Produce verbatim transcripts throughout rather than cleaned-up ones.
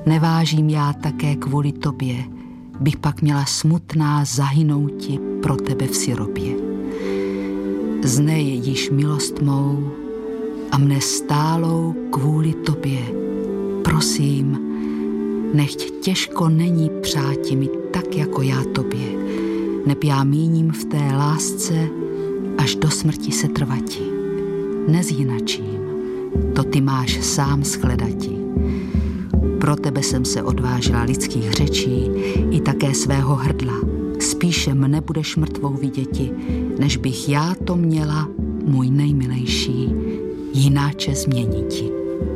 Nevážím já také kvůli tobě, bych pak měla smutná zahynouti pro tebe v sirobě. Znej již milost mou a mne stálou kvůli tobě. Prosím, nechť těžko není přáti mi tak jako já tobě, neb já míním v té lásce až do smrti se trvati. Nezjinačím, to ty máš sám shledati. Pro tebe jsem se odvážila lidských řečí i také svého hrdla. Spíše mne budeš mrtvou viděti, než bych já to měla, můj nejmilejší, jináče změniti.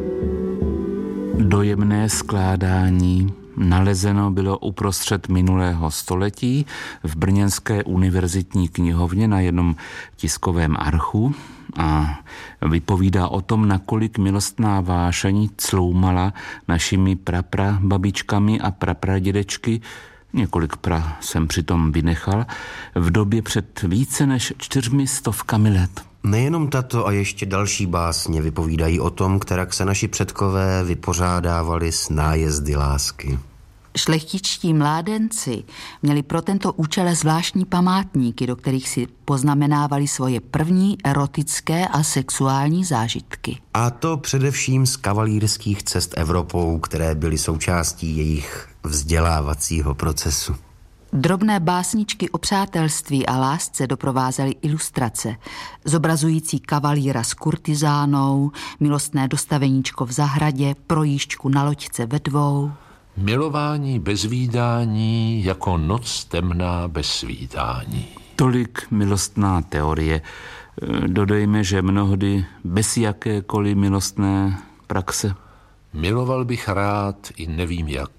Dojemné skládání nalezeno bylo uprostřed minulého století v brněnské univerzitní knihovně na jednom tiskovém archu a vypovídá o tom, nakolik milostná vášeň cloumala našimi praprababičkami a prapradědečky, několik pra jsem přitom vynechal, v době před více než čtyřmi stovkami let. Nejenom tato a ještě další básně vypovídají o tom, kterak se naši předkové vypořádávali s nájezdy lásky. Šlechtičtí mládenci měli pro tento účel zvláštní památníky, do kterých si poznamenávali svoje první erotické a sexuální zážitky. A to především z kavalírských cest Evropou, které byly součástí jejich vzdělávacího procesu. Drobné básničky o přátelství a lásce doprovázely ilustrace, zobrazující kavalíra s kurtizánou, milostné dostaveníčko v zahradě, projížďku na loďce ve dvou. Milování bez vídání jako noc temná bez svítání. Tolik milostná teorie. Dodejme, že mnohdy bez jakékoliv milostné praxe. Miloval bych rád i nevím jak.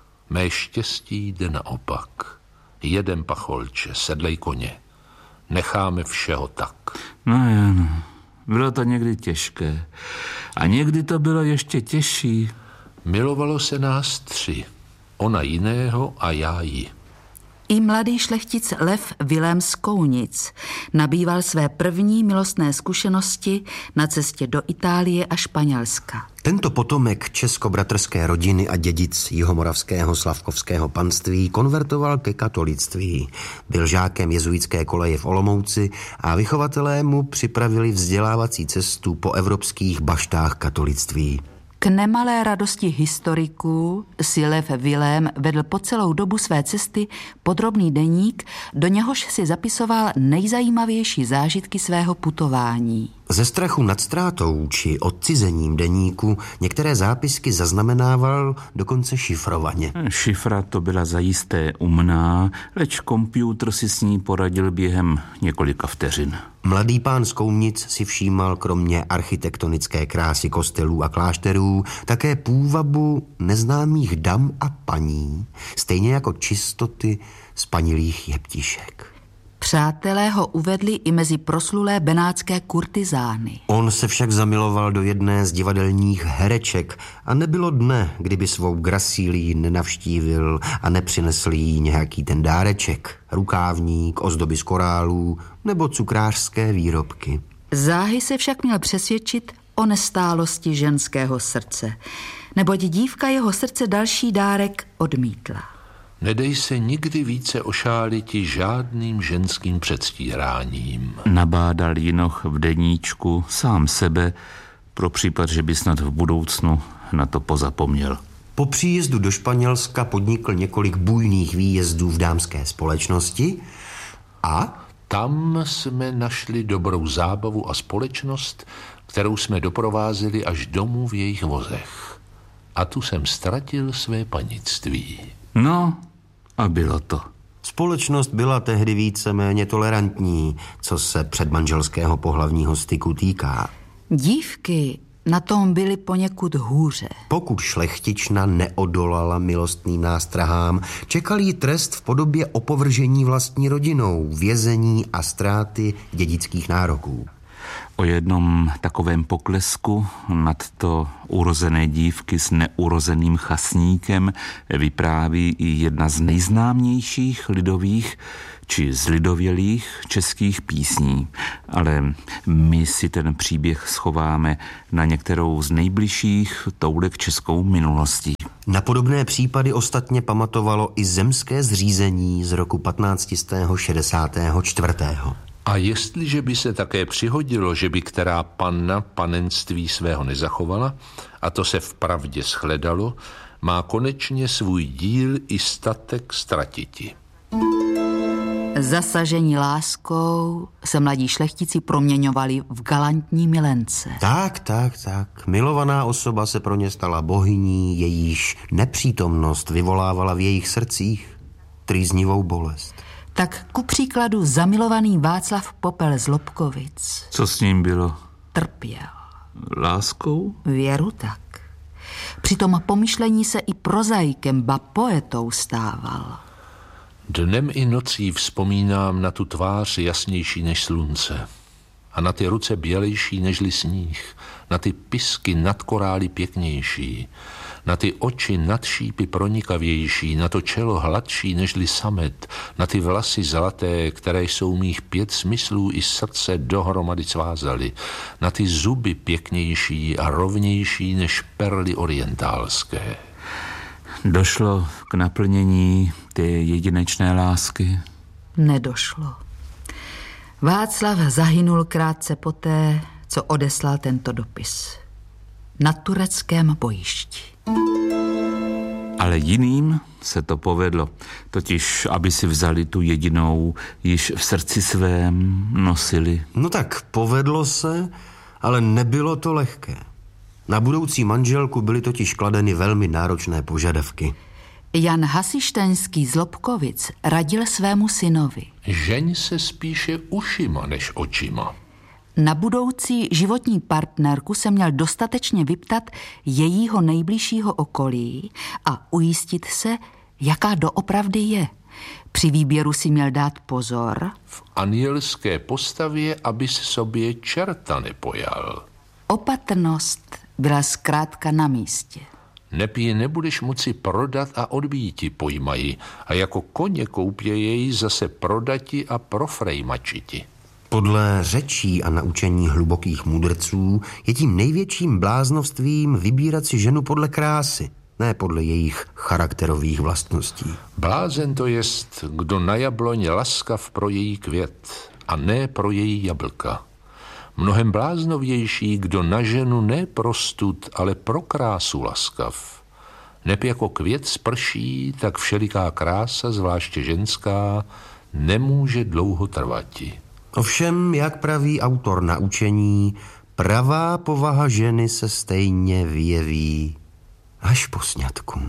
Mé štěstí jde naopak. Jedem pacholče, sedlej koně. Necháme všeho tak. No jen, bylo to někdy těžké. A někdy to bylo ještě těžší. Milovalo se nás tři. Ona jiného a já ji. I mladý šlechtic Lev Vilém z Kounic nabýval své první milostné zkušenosti na cestě do Itálie a Španělska. Tento potomek českobratrské rodiny a dědic jihomoravského slavkovského panství konvertoval ke katolictví. Byl žákem jezuitské koleje v Olomouci a vychovatelé mu připravili vzdělávací cestu po evropských baštách katolictví. K nemalé radosti historiků si Lev Vilém vedl po celou dobu své cesty podrobný deník, do něhož si zapisoval nejzajímavější zážitky svého putování. Ze strachu nad ztrátou či odcizením deníku některé zápisky zaznamenával dokonce šifrovaně. Šifra to byla zajisté umná, leč komputer si s ní poradil během několika vteřin. Mladý pán z Kounic si všímal kromě architektonické krásy kostelů a klášterů také půvabu neznámých dam a paní, stejně jako čistoty spanilých jeptišek. Přátelé ho uvedli i mezi proslulé benátské kurtizány. On se však zamiloval do jedné z divadelních hereček a nebylo dne, kdyby svou Gracílii nenavštívil a nepřinesl jí nějaký ten dáreček, rukávník, ozdoby z korálů nebo cukrářské výrobky. Záhy se však měl přesvědčit o nestálosti ženského srdce, neboť dívka jeho srdce další dárek odmítla. Nedej se nikdy více ošáliti žádným ženským předstíráním. Nabádal Jinoch v deníčku sám sebe, pro případ, že by snad v budoucnu na to pozapomněl. Po příjezdu do Španělska podnikl několik bujných výjezdů v dámské společnosti a... Tam jsme našli dobrou zábavu a společnost, kterou jsme doprovázeli až domů v jejich vozech. A tu jsem ztratil své panictví. No, a bylo to. Společnost byla tehdy víceméně tolerantní, co se předmanželského pohlavního styku týká. Dívky na tom byly poněkud hůře. Pokud šlechtična neodolala milostným nástrahám, čekal jí trest v podobě opovržení vlastní rodinou, vězení a ztráty dědických nároků. O jednom takovém poklesku nad to urozené dívky s neurozeným chasníkem vypráví i jedna z nejznámějších lidových či zlidovělých českých písní. Ale my si ten příběh schováme na některou z nejbližších toulek českou minulostí. Na podobné případy ostatně pamatovalo i zemské zřízení z roku patnáct šedesát čtyři. A jestliže by se také přihodilo, že by která panna panenství svého nezachovala, a to se vpravdě shledalo, má konečně svůj díl i statek ztratiti. Zasažení láskou se mladí šlechtici proměňovali v galantní milence. Tak, tak, tak. Milovaná osoba se pro ně stala bohyní, jejíž nepřítomnost vyvolávala v jejich srdcích trýznivou bolest. Tak ku příkladu zamilovaný Václav Popel z Lobkovic. Co s ním bylo? Trpěl. Láskou? Věru tak. Přitom pomyšlení se i prozaikem, ba poetou stával. Dnem i nocí vzpomínám na tu tvář jasnější než slunce a na ty ruce bělejší nežli sníh, na ty pisky nad korály pěknější, na ty oči nad šípy pronikavější, na to čelo hladší nežli samet, na ty vlasy zlaté, které jsou mých pět smyslů i srdce dohromady svázaly, na ty zuby pěknější a rovnější než perly orientálské. Došlo k naplnění té jedinečné lásky? Nedošlo. Václav zahynul krátce poté, co odeslal tento dopis. Na tureckém bojišti. Ale jiným se to povedlo. Totiž, aby si vzali tu jedinou, již v srdci svém nosili. No tak povedlo se, ale nebylo to lehké. Na budoucí manželku byly totiž kladeny velmi náročné požadavky. Jan Hasištenský z Lobkovic radil svému synovi. Žeň se spíše ušima než očima. Na budoucí životní partnerku se měl dostatečně vyptat jejího nejbližšího okolí a ujistit se, jaká doopravdy je. Při výběru si měl dát pozor. V anielské postavě, abys sobě čerta nepojal. Opatrnost byla zkrátka na místě. Nepí nebudeš moci prodat a odbíti pojmají a jako koně koupě jej zase prodati a profrejmačiti. Podle řečí a naučení hlubokých mudrců je tím největším bláznovstvím vybírat si ženu podle krásy, ne podle jejich charakterových vlastností. Blázen to jest, kdo na jabloň laskav pro její květ a ne pro její jablka. Mnohem bláznovější, kdo na ženu ne pro stud, ale pro krásu laskav. Neb jako květ sprší, tak všeliká krása, zvláště ženská, nemůže dlouho trvati. Ovšem, jak praví autor naučení, pravá povaha ženy se stejně vyjeví až po sňatku.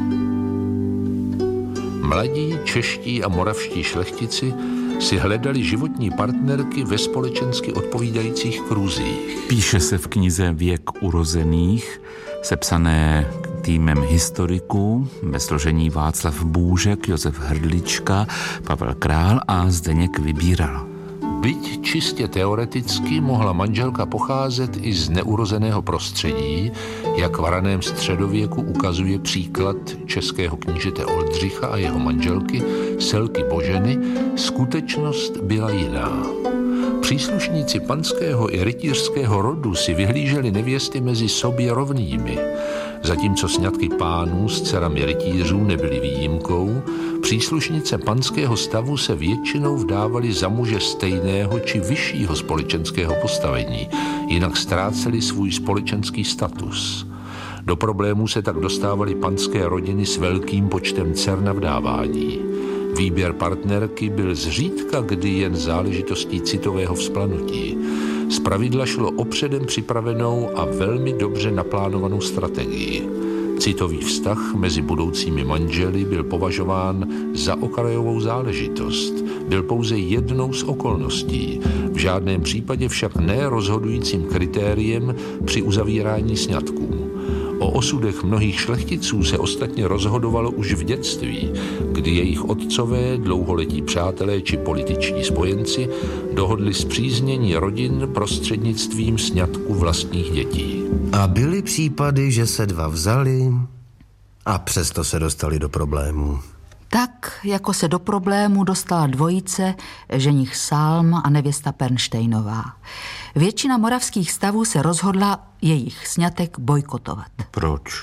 Mladí čeští a moravští šlechtici si hledali životní partnerky ve společensky odpovídajících kruzích. Píše se v knize Věk urozených, sepsané týmem historiků, ve složení Václav Bůžek, Josef Hrdlička, Pavel Král a Zdeněk Vybíral. Byť čistě teoreticky mohla manželka pocházet i z neurozeného prostředí, jak v raném středověku ukazuje příklad českého knížete Oldřicha a jeho manželky Selky Boženy, skutečnost byla jiná. Příslušníci panského i rytířského rodu si vyhlíželi nevěsty mezi sobě rovnými. Zatímco sňatky pánů s dcerami rytířů nebyly výjimkou, příslušnice panského stavu se většinou vdávaly za muže stejného či vyššího společenského postavení, jinak ztrácely svůj společenský status. Do problémů se tak dostávaly panské rodiny s velkým počtem dcer na vdávání. Výběr partnerky byl zřídka kdy jen záležitostí citového vzplanutí. Zpravidla šlo o předem připravenou a velmi dobře naplánovanou strategii. Citový vztah mezi budoucími manželi byl považován za okrajovou záležitost. Byl pouze jednou z okolností, v žádném případě však ne rozhodujícím kritériem při uzavírání sňatků. O osudech mnohých šlechticů se ostatně rozhodovalo už v dětství, kdy jejich otcové, dlouholetí přátelé či političtí spojenci dohodli spříznění rodin prostřednictvím sňatku vlastních dětí. A byly případy, že se dva vzali a přesto se dostali do problémů. Tak, jako se do problému dostala dvojice ženich Salm a nevěsta Pernštejnová. Většina moravských stavů se rozhodla jejich sňatek bojkotovat. Proč?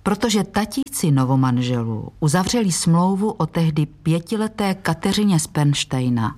protože tatíci novomanželů uzavřeli smlouvu o tehdy pětileté Kateřině z Pernštejna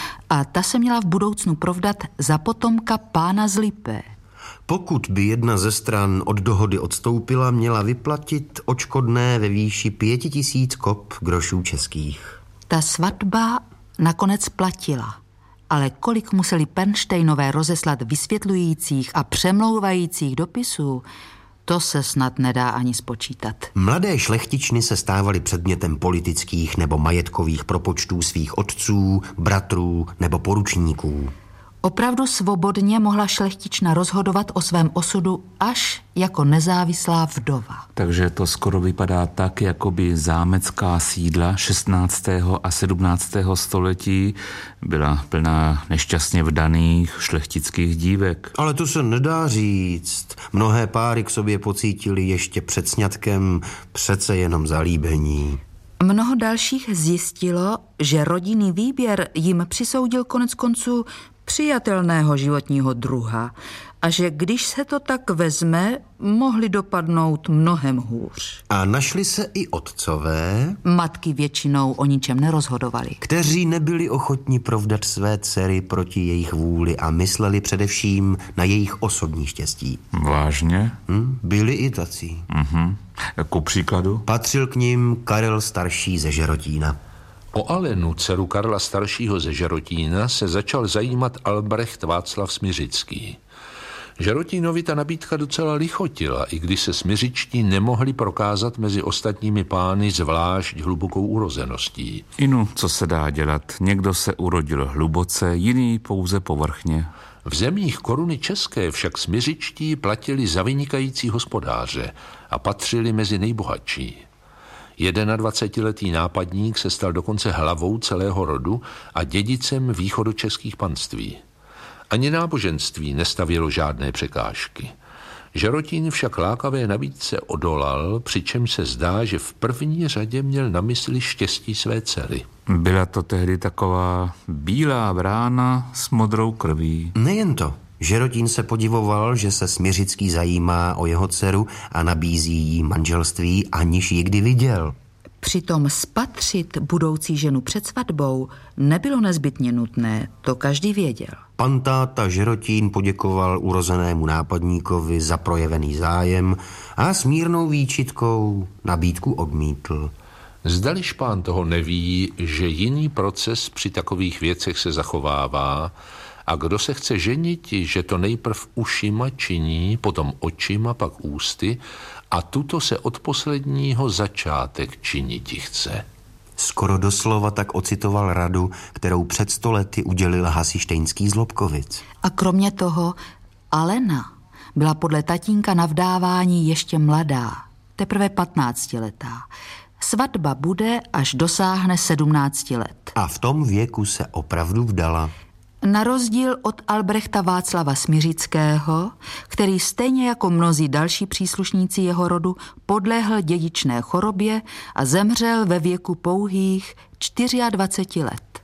a ta se měla v budoucnu provdat za potomka pána z Lipé. Pokud by jedna ze stran od dohody odstoupila, měla vyplatit odškodné ve výši pěti tisíc kop grošů českých. Ta svatba nakonec platila, ale kolik museli Pernštejnové rozeslat vysvětlujících a přemlouvajících dopisů, to se snad nedá ani spočítat. Mladé šlechtičny se stávaly předmětem politických nebo majetkových propočtů svých otců, bratrů nebo poručníků. Opravdu svobodně mohla šlechtična rozhodovat o svém osudu až jako nezávislá vdova. Takže to skoro vypadá tak, jako by zámecká sídla šestnáctého a sedmnáctého století byla plná nešťastně vdaných šlechtických dívek. Ale to se nedá říct. Mnohé páry k sobě pocítili ještě před sňatkem přece jenom zalíbení. Mnoho dalších zjistilo, že rodinný výběr jim přisoudil konec konců přijatelného životního druha a že když se to tak vezme, mohli dopadnout mnohem hůř. A našli se i otcové, matky většinou o ničem nerozhodovali, kteří nebyli ochotni provdat své dcery proti jejich vůli a mysleli především na jejich osobní štěstí. Vážně? Hm, byli i tací. Mhm. Ku příkladu? Patřil k nim Karel starší ze Žerotína. O Alenu, dceru Karla staršího ze Žerotína, se začal zajímat Albrecht Václav Smiřický. Žerotínovi ta nabídka docela lichotila, i když se smiřičtí nemohli prokázat mezi ostatními pány zvlášť hlubokou urozeností. Inu, co se dá dělat? Někdo se urodil hluboce, jiný pouze povrchně. V zemích koruny české však smiřičtí platili za vynikající hospodáře a patřili mezi nejbohatší. jednadvacetiletý nápadník se stal dokonce hlavou celého rodu a dědicem východočeských panství. Ani náboženství nestavělo žádné překážky. Žerotín však lákavé nabídce odolal, přičemž se zdá, že v první řadě měl na mysli štěstí své dcery. Byla to tehdy taková bílá vrána s modrou krví. Nejen to. Žerotín se podivoval, že se Smiřický zajímá o jeho dceru a nabízí jí manželství, aniž ji kdy viděl. Přitom spatřit budoucí ženu před svatbou nebylo nezbytně nutné, to každý věděl. Pan táta Žerotín poděkoval urozenému nápadníkovi za projevený zájem a s mírnou výčitkou nabídku odmítl. Zdališ pán toho neví, že jiný proces při takových věcech se zachovává a kdo se chce ženiti, že to nejprv ušima činí, potom očima, pak ústy a tuto se od posledního začátek činiti chce. Skoro doslova tak ocitoval radu, kterou před sto lety udělil hasištejnský z Lobkovic. A kromě toho Alena byla podle tatínka na vdávání ještě mladá, teprve patnáctiletá. Svatba bude, až dosáhne sedmnácti let. A v tom věku se opravdu vdala. Na rozdíl od Albrechta Václava Smiřického, který stejně jako mnozí další příslušníci jeho rodu podlehl dědičné chorobě a zemřel ve věku pouhých dvaceti čtyř let.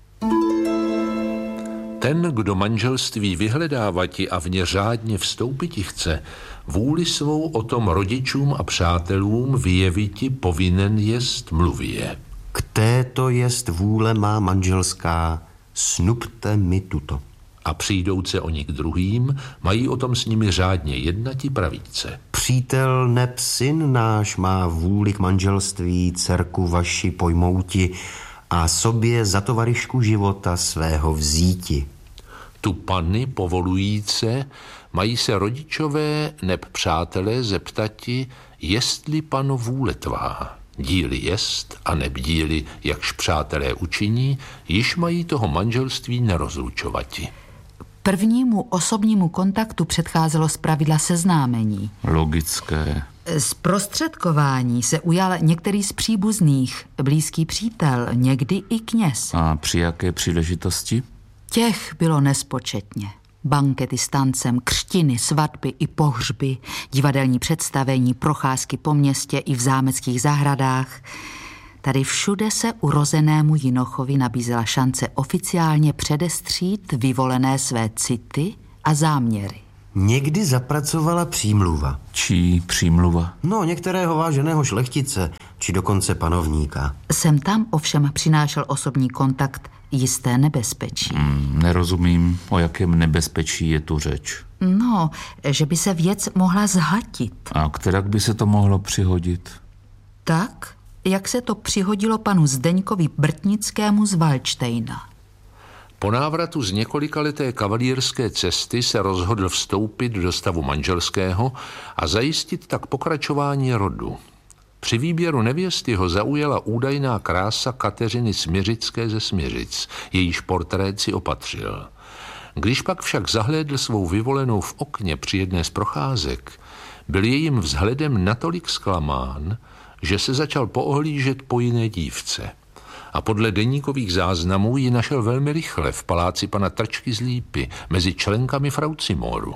Ten, kdo manželství vyhledávati a v ně řádně vstoupiti chce, vůli svou o tom rodičům a přátelům vyjeviti povinen jest mluvě. K této jest vůle má manželská, snubte mi tuto. A přijdouce oni k druhým, mají o tom s nimi řádně jednati pravíce. Přítel neb syn náš má vůli k manželství, dcerku vaši pojmouti a sobě za tovarišku života svého vzíti. Tu panny povolujíce mají se rodičové neb přátelé zeptati, jestli pano vůle tvá. Díli jest a neb díli, jakž přátelé učiní, již mají toho manželství nerozlučovati. Prvnímu osobnímu kontaktu předcházelo zpravidla seznámení. Logické. Zprostředkování se ujal některý z příbuzných, blízký přítel, někdy i kněz. A při jaké příležitosti? Těch bylo nespočetně. Bankety s tancem, křtiny, svatby i pohřby, divadelní představení, procházky po městě i v zámeckých zahradách. Tady všude se urozenému Jinochovi nabízela šance oficiálně předestřít vyvolené své city a záměry. Někdy zapracovala přímluva. Čí přímluva? No, některého váženého šlechtice, či dokonce panovníka. Sem tam ovšem přinášel osobní kontakt jisté nebezpečí. Hmm, nerozumím, o jakém nebezpečí je tu řeč. No, že by se věc mohla zhatit. A kterak by se to mohlo přihodit? Tak, jak se to přihodilo panu Zdeňkovi Brtnickému z Valdštejna. Po návratu z několikaleté kavalírské cesty se rozhodl vstoupit do stavu manželského a zajistit tak pokračování rodu. Při výběru nevěsty ho zaujala údajná krása Kateřiny Smiřické ze Smiřic, jejíž portrét si opatřil. Když pak však zahlédl svou vyvolenou v okně při jedné z procházek, byl jejím vzhledem natolik zklamán, že se začal poohlížet po jiné dívce. A podle deníkových záznamů ji našel velmi rychle v paláci pana Trčky z Lípy mezi členkami Fraucimoru.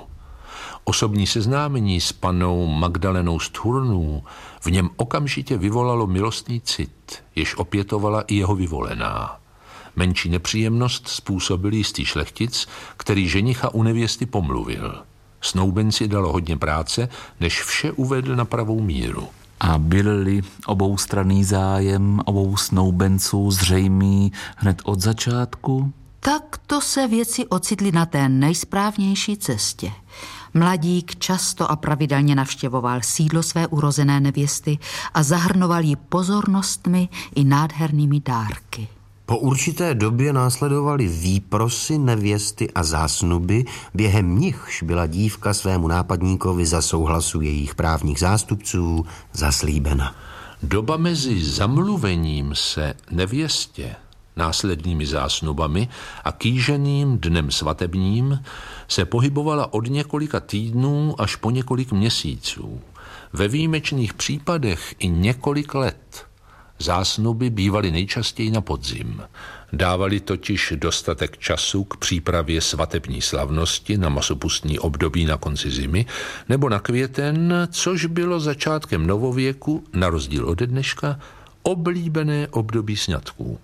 Osobní seznámení s panou Magdalenou z Thurnů v něm okamžitě vyvolalo milostný cit, jež opětovala i jeho vyvolená. Menší nepříjemnost způsobil jistý šlechtic, který ženicha u nevěsty pomluvil. Snoubenci dalo hodně práce, než vše uvedl na pravou míru. A byl-li oboustranný zájem obou snoubenců zřejmý hned od začátku? Tak to se věci ocitly na té nejsprávnější cestě. Mladík často a pravidelně navštěvoval sídlo své urozené nevěsty a zahrnoval ji pozornostmi i nádhernými dárky. Po určité době následovaly výprosy nevěsty a zásnuby, během nichž byla dívka svému nápadníkovi za souhlasu jejich právních zástupců zaslíbena. Doba mezi zamluvením se nevěstě, následnými zásnubami a kýženým dnem svatebním se pohybovala od několika týdnů až po několik měsíců. Ve výjimečných případech i několik let. Zásnuby bývaly nejčastěji na podzim. Dávali totiž dostatek času k přípravě svatební slavnosti na masopustní období na konci zimy nebo na květen, což bylo začátkem novověku, na rozdíl ode dneška, oblíbené období sňatků.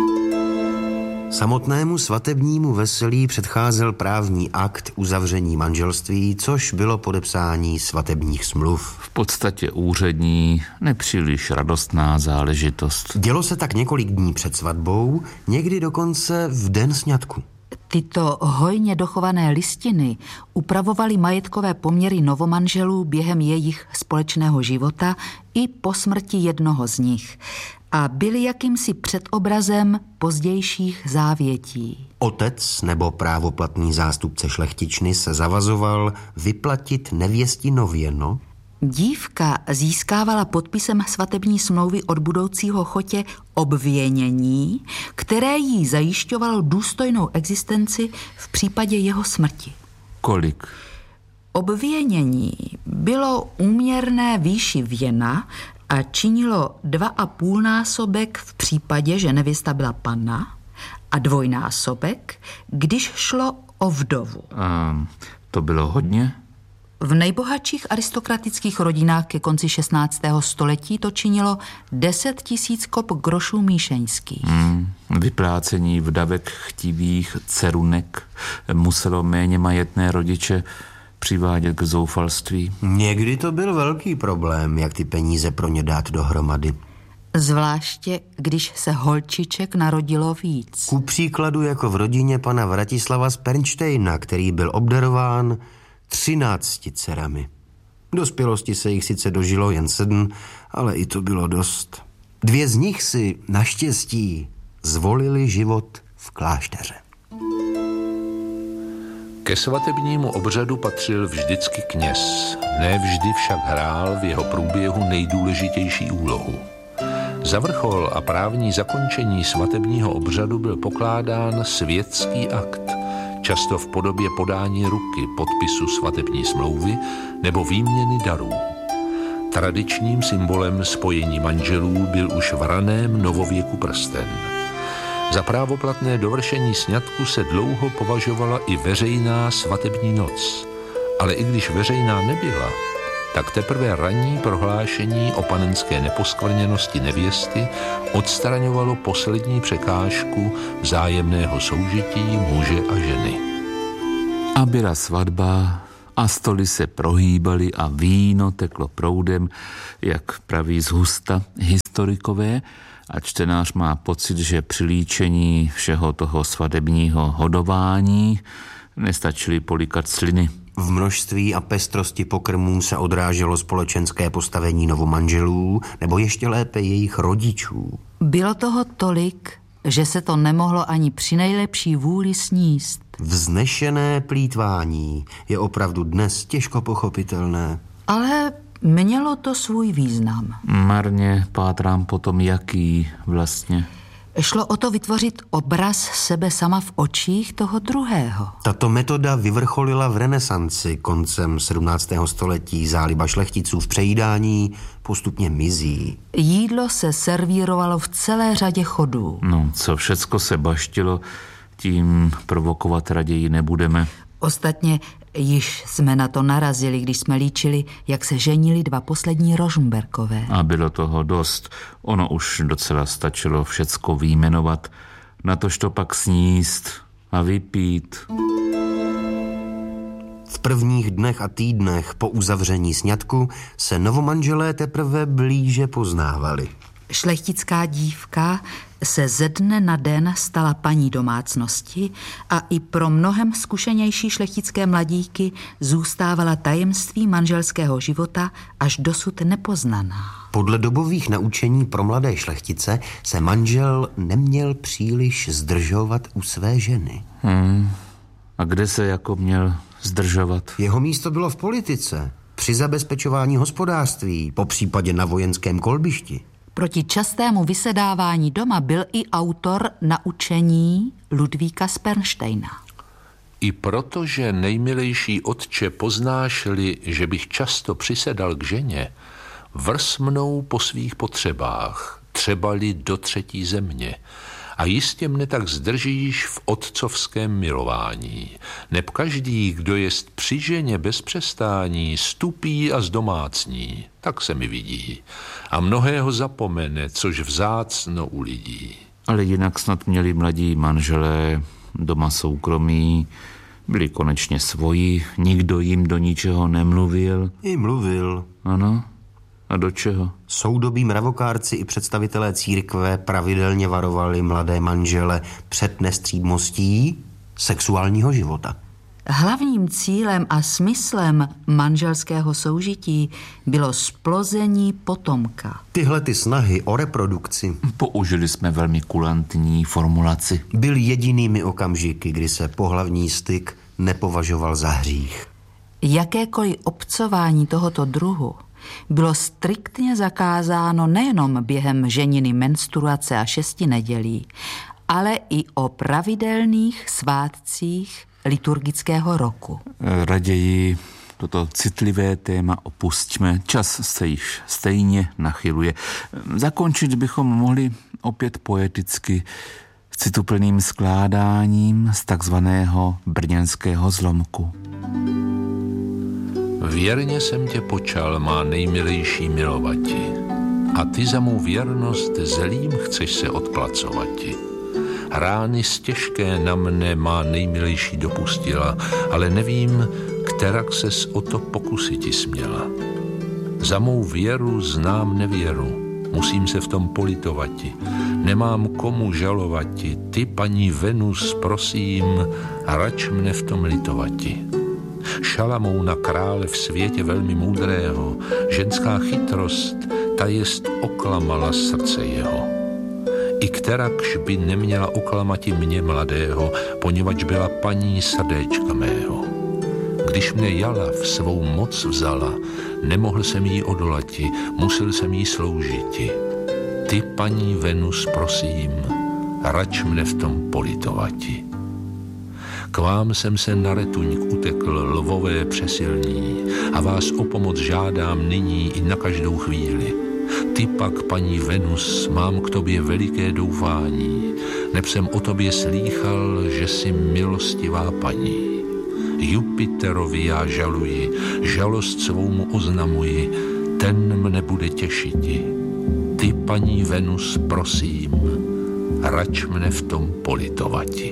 Samotnému svatebnímu veselí předcházel právní akt uzavření manželství, což bylo podepsání svatebních smluv. V podstatě úřední, nepříliš radostná záležitost. Dělo se tak několik dní před svatbou, někdy dokonce v den sňatku. Tyto hojně dochované listiny upravovaly majetkové poměry novomanželů během jejich společného života i po smrti jednoho z nich a byly jakýmsi předobrazem pozdějších závětí. Otec nebo právoplatný zástupce šlechtičny se zavazoval vyplatit nevěsti nověno. Dívka získávala podpisem svatební smlouvy od budoucího chotě obvěnění, které jí zajišťovalo důstojnou existenci v případě jeho smrti. Kolik? Obvěnění bylo úměrné výši věna a činilo dva a půl násobek v případě, že nevěsta byla panna, a dvojnásobek, když šlo o vdovu. A to bylo hodně? V nejbohatších aristokratických rodinách ke konci šestnáctého století to činilo deset tisíc kop grošů míšeňských. Hmm, vyplácení vdavek chtivých cerunek muselo méně majetné rodiče přivádět k zoufalství. Někdy to byl velký problém, jak ty peníze pro ně dát dohromady. Zvláště, když se holčiček narodilo víc. Ku příkladu jako v rodině pana Vratislava z Pernštejna, který byl obdarován třinácti dcerami. Dospělosti se jich sice dožilo jen sedm, ale i to bylo dost. Dvě z nich si naštěstí zvolili život v klášteře. Ke svatebnímu obřadu patřil vždycky kněz, ne vždy však hrál v jeho průběhu nejdůležitější úlohu. Za vrchol a právní zakončení svatebního obřadu byl pokládán světský akt, často v podobě podání ruky, podpisu svatební smlouvy nebo výměny darů. Tradičním symbolem spojení manželů byl už v raném novověku prsten. Za právoplatné dovršení sňatku se dlouho považovala i veřejná svatební noc, ale i když veřejná nebyla, tak teprve ranní prohlášení o panenské neposkvrněnosti nevěsty odstraňovalo poslední překážku vzájemného soužití muže a ženy. A byla svatba a stoly se prohýbaly a víno teklo proudem, jak praví zhusta historikové, a čtenář má pocit, že při líčení všeho toho svadebního hodování nestačily polikat sliny. V množství a pestrosti pokrmů se odráželo společenské postavení novomanželů, nebo ještě lépe jejich rodičů. Bylo toho tolik, že se to nemohlo ani při nejlepší vůli sníst. Vznešené plýtvání je opravdu dnes těžko pochopitelné. Ale mělo to svůj význam. Marně pátrám potom, jaký vlastně. Šlo o to vytvořit obraz sebe sama v očích toho druhého. Tato metoda vyvrcholila v renesanci koncem sedmnáctého století. Záliba šlechticů v přejídání postupně mizí. Jídlo se servírovalo v celé řadě chodů. No, co všecko se baštilo, tím provokovat raději nebudeme. Ostatně již jsme na to narazili, když jsme líčili, jak se ženili dva poslední Rožmberkové. A bylo toho dost. Ono už docela stačilo všecko vyjmenovat, natož to pak sníst a vypít. V prvních dnech a týdnech po uzavření sňatku se novomanželé teprve blíže poznávali. Šlechtická dívka se ze dne na den stala paní domácnosti a i pro mnohem zkušenější šlechtické mladíky zůstávala tajemství manželského života až dosud nepoznaná. Podle dobových naučení pro mladé šlechtice se manžel neměl příliš zdržovat u své ženy. Hmm. A kde se jako měl zdržovat? Jeho místo bylo v politice, při zabezpečování hospodářství, po případě na vojenském kolbišti. Proti častému vysedávání doma byl i autor naučení Ludvíka z Pernštejna. I protože, nejmilejší otče, poznáš-li, že bych často přisedal k ženě, vrz mnou po svých potřebách, třeba-li do třetí země, a jistě mne tak zdržíš v otcovském milování. Neb každý, kdo jest při ženě bez přestání, stupí a zdomácní, tak se mi vidí. A mnohého zapomene, což vzácno u lidí. Ale jinak snad měli mladí manželé doma soukromí, byli konečně svoji, nikdo jim do ničeho nemluvil. I mluvil. Ano. A do čeho? Soudobí mravokárci i představitelé církve pravidelně varovali mladé manžele před nestřídmostí sexuálního života. Hlavním cílem a smyslem manželského soužití bylo splození potomka. Tyhle ty snahy o reprodukci, použili jsme velmi kulantní formulaci, byly jedinými okamžiky, kdy se pohlavní styk nepovažoval za hřích. Jakékoliv obcování tohoto druhu bylo striktně zakázáno nejenom během ženiny menstruace a šesti nedělí, ale i o pravidelných svátcích liturgického roku. Raději toto citlivé téma opustíme. Čas se již stejně nachyluje. Zakončit bychom mohli opět poeticky cituplným skládáním z takzvaného brněnského zlomku. Věrně jsem tě počal, má nejmilejší milovati, a ty za mou věrnost zelím chceš se odplacovati. Rány stěžké na mne má nejmilejší dopustila, ale nevím, kterak ses o to pokusiti směla. Za mou věru znám nevěru, musím se v tom politovati. Nemám komu žalovati, ty, paní Venus, prosím, rač mne v tom litovati. Šalamouna, krále v světě velmi moudrého, ženská chytrost, ta jest oklamala srdce jeho. I kterakž by neměla oklamati mě mladého, poněvadž byla paní srdéčka mého. Když mne jala v svou moc vzala, nemohl jsem jí odolati, musel jsem jí sloužiti. Ty, paní Venus, prosím, rač mne v tom politovati. K vám jsem se na Retuňk utekl, lvové přesilní, a vás o pomoc žádám nyní i na každou chvíli. Ty pak, paní Venus, mám k tobě veliké doufání, neb jsem o tobě slýchal, že jsi milostivá paní. Jupiterovi já žaluji, žalost svoumu oznamuji, ten mne bude těšiti. Ty, paní Venus, prosím, rač mne v tom politovati.